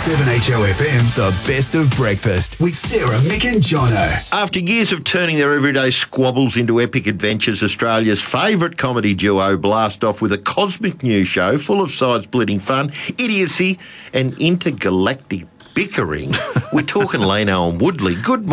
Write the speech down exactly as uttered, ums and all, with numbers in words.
seven H O F M, the best of breakfast with Sarah, Mick and Jono. After years of turning their everyday squabbles into epic adventures, Australia's favourite comedy duo blast off with a cosmic new show full of side-splitting fun, idiocy and intergalactic bickering. We're talking Leno and Woodley. Good